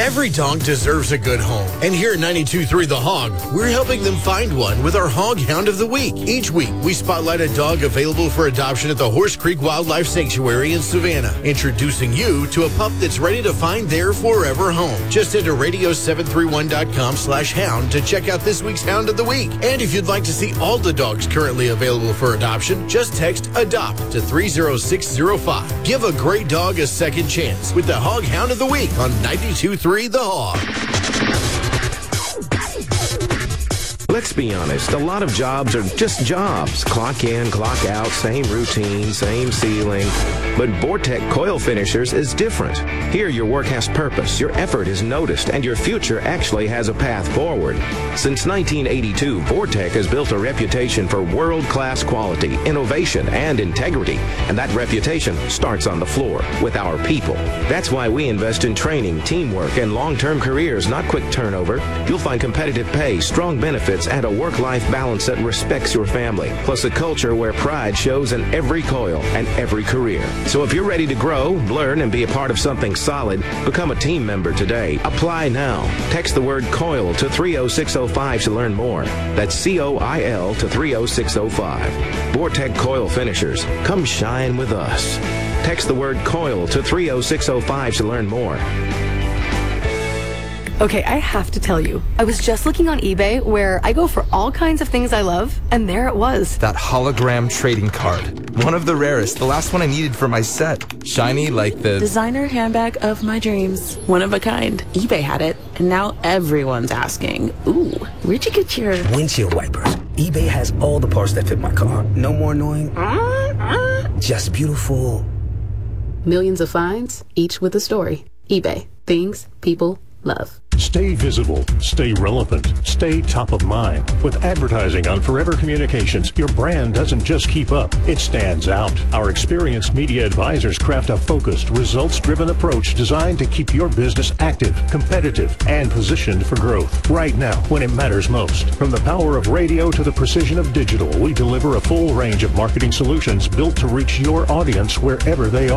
Every dog deserves a good home. And here at 92.3 The Hog, we're helping them find one with our Hog Hound of the Week. Each week, we spotlight a dog available for adoption at the Horse Creek Wildlife Sanctuary in Savannah, introducing you to a pup that's ready to find their forever home. Just enter radio731.com/hound to check out this week's Hound of the Week. And if you'd like to see all the dogs currently available for adoption, just text ADOPT to 30605. Give a great dog a second chance with the Hog Hound of the Week on 92.3 The Hog. Let's be honest, a lot of jobs are just jobs. Clock in, clock out, same routine, same ceiling. But Vortec Coil Finishers is different. Here your work has purpose, your effort is noticed, and your future actually has a path forward. Since 1982, Vortec has built a reputation for world-class quality, innovation, and integrity. And that reputation starts on the floor with our people. That's why we invest in training, teamwork, and long-term careers, not quick turnover. You'll find competitive pay, strong benefits, and a work-life balance that respects your family, plus a culture where pride shows in every coil and every career. So if you're ready to grow, learn, and be a part of something solid, become a team member today. Apply now. Text the word COIL to 30605 to learn more. That's COIL to 30605. Vortec Coil Finishers. Come shine with us. Text the word COIL to 30605 to learn more. Okay, I have to tell you, I was just looking on eBay where I go for all kinds of things I love, and there it was. That hologram trading card. One of the rarest, the last one I needed for my set. Shiny like the designer handbag of my dreams. One of a kind. eBay had it, and now everyone's asking, ooh, where'd you get your windshield wipers? eBay has all the parts that fit my car. No more annoying, just beautiful. Millions of finds, each with a story. eBay. Things people love. Stay visible, stay relevant, stay top of mind. With advertising on Forever Communications, your brand doesn't just keep up, it stands out. Our experienced media advisors craft a focused, results-driven approach designed to keep your business active, competitive, and positioned for growth. Right now, when it matters most. From the power of radio to the precision of digital, we deliver a full range of marketing solutions built to reach your audience wherever they are.